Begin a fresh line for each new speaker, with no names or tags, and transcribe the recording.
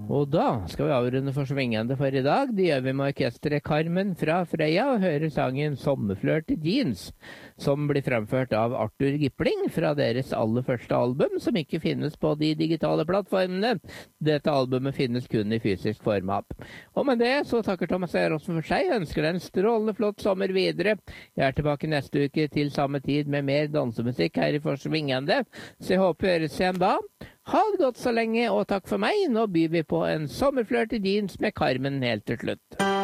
Og da skal vi avrunde for svingende for i dag. Det gjør vi med orkestret Carmen fra Freia og hører sangen Sommerflørt i jeans, som blir fremført av Arthur Gipling fra deres aller første album, som ikke finnes på de digitale plattformene. Dette albumet finnes kun i fysisk format. Og med det så takker Thomas Erosen for seg, ønsker deg en strålende flott sommer videre. Jeg er tilbake neste uke til samme tid med mer dansemusikk her i Forsvingende, så jeg håper vi høres igjen da. Ha det godt så lenge, og takk for meg. Nå byr vi på en sommerflørt i jeans med Carmen helt til slutt.